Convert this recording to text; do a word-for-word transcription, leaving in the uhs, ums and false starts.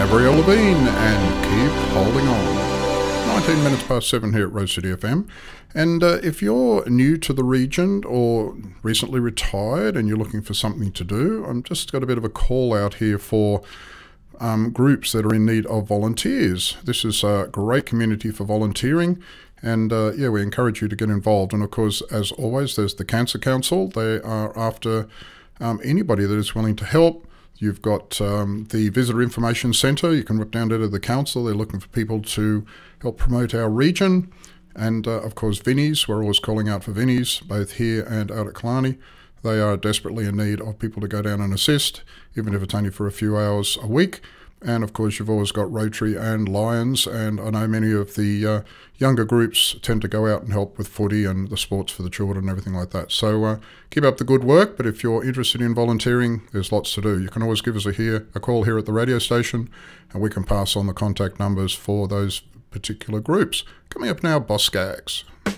Avril Lavigne and Keep Holding On. nineteen minutes past seven here at Rose City F M. And uh, if you're new to the region or recently retired and you're looking for something to do, I've just got a bit of a call out here for um, groups that are in need of volunteers. This is a great community for volunteering. And uh, yeah, we encourage you to get involved. And of course, as always, there's the Cancer Council. They are after um, anybody that is willing to help. You've got um, the Visitor Information Centre. You can whip down there to the council. They're looking for people to help promote our region. And uh, of course, Vinnies. We're always calling out for Vinnies, both here and out at Killarney. They are desperately in need of people to go down and assist, even if it's only for a few hours a week. And of course, you've always got Rotary and Lions, and I know many of the uh, younger groups tend to go out and help with footy and the sports for the children and everything like that. So uh, keep up the good work, but if you're interested in volunteering, there's lots to do. You can always give us a, here, a call here at the radio station, and we can pass on the contact numbers for those particular groups. Coming up now, Boss Skaggs.